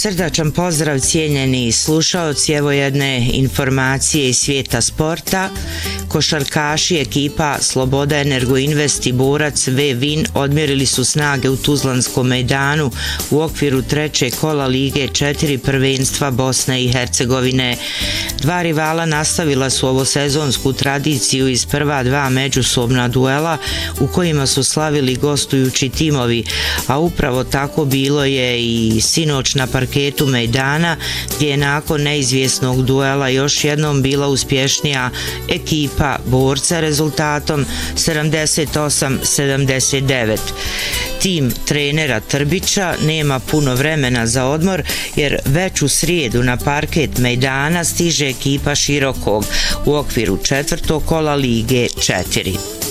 Srdačan pozdrav cijenjeni slušaoci, evo jedne informacije iz svijeta sporta. Košarkaši ekipa Sloboda Energoinvest i borac V-Win odmjerili su snage u Tuzlanskom mejdanu u okviru trećeg kola Lige 4 prvenstva Bosne i Hercegovine. Dva rivala nastavila su ovosezonsku tradiciju iz prva dva međusobna duela u kojima su slavili gostujući timovi, a upravo tako bilo je i sinoć na parketu mejdana gdje je nakon neizvjesnog duela još jednom bila uspješnija ekipa borca rezultatom 78-79. Tim trenera Trbića nema puno vremena za odmor jer već u srijedu na parket mejdana stiže ekipa Širokog u okviru četvrtog kola Lige 4.